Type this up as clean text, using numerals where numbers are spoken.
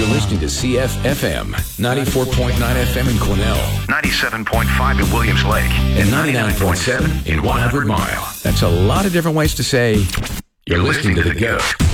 You're listening to CFFM, 94.9 FM in Quesnel, 97.5 in Williams Lake, and 99.7 in 100 Mile. That's a lot of different ways to say you're listening to The GOAT.